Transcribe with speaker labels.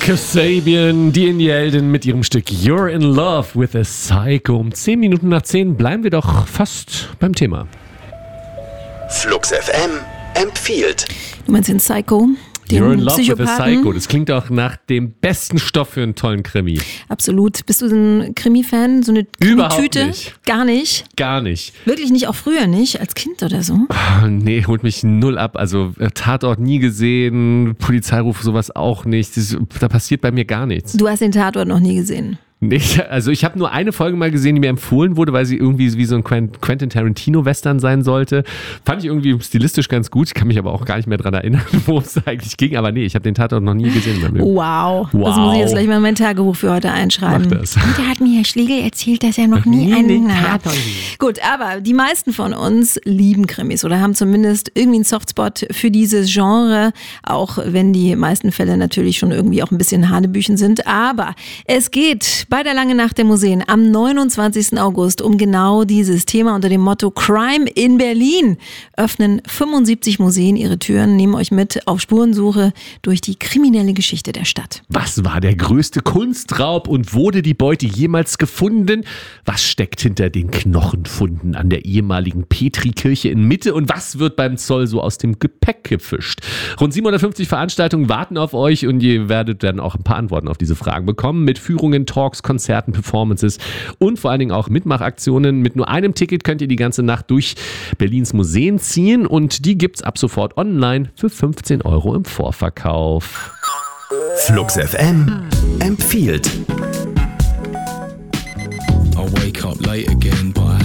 Speaker 1: Kasabian, die Indie-Heldin mit ihrem Stück You're in Love with a Psycho. Um 10 Minuten nach 10 bleiben wir doch fast beim Thema.
Speaker 2: Flux FM empfiehlt.
Speaker 3: Du meinst den Psycho? Den
Speaker 1: You're in Love with a
Speaker 3: Psychopathen?
Speaker 1: Psycho. Das klingt auch nach dem besten Stoff für einen tollen Krimi.
Speaker 3: Absolut. Bist du ein Krimi-Fan? So eine
Speaker 1: Überhaupt
Speaker 3: Krimi-Tüte?
Speaker 1: nicht.
Speaker 3: Gar nicht?
Speaker 1: Gar nicht.
Speaker 3: Wirklich nicht? Auch früher nicht? Als Kind oder so?
Speaker 1: Nee, holt mich null ab. Also Tatort nie gesehen, Polizeiruf sowas auch nicht. Da passiert bei mir gar nichts.
Speaker 3: Du hast den Tatort noch nie gesehen.
Speaker 1: Nee, also ich habe nur eine Folge mal gesehen, die mir empfohlen wurde, weil sie irgendwie wie so ein Quentin Tarantino-Western sein sollte. Fand ich irgendwie stilistisch ganz gut. Ich kann mich aber auch gar nicht mehr dran erinnern, worum es eigentlich ging. Aber nee, ich habe den Tatort noch nie gesehen in meinem Leben.
Speaker 3: Wow. Das muss ich jetzt gleich mal in mein Tagebuch für heute einschreiben.
Speaker 1: Mach das.
Speaker 3: Und da hat mir Herr Schlegel erzählt, dass er noch nie einen... Naja.
Speaker 1: Tatort gesehen.
Speaker 3: Gut, aber die meisten von uns lieben Krimis oder haben zumindest irgendwie einen Softspot für dieses Genre, auch wenn die meisten Fälle natürlich schon irgendwie auch ein bisschen Hanebüchen sind. Aber es geht bei der Lange Nacht der Museen am 29. August um genau dieses Thema unter dem Motto Crime in Berlin. Öffnen 75 Museen ihre Türen, nehmen euch mit auf Spurensuche durch die kriminelle Geschichte der Stadt.
Speaker 1: Was war der größte Kunstraub und wurde die Beute jemals gefunden? Was steckt hinter den Knochenfunden an der ehemaligen Petrikirche in Mitte und was wird beim Zoll so aus dem Gepäck gefischt? Rund 750 Veranstaltungen warten auf euch und ihr werdet dann auch ein paar Antworten auf diese Fragen bekommen mit Führungen, Talks, Konzerten, Performances und vor allen Dingen auch Mitmachaktionen. Mit nur einem Ticket könnt ihr die ganze Nacht durch Berlins Museen ziehen und die gibt's ab sofort online für 15 € im Vorverkauf.
Speaker 2: Flux FM empfiehlt.
Speaker 4: I wake up late again, but I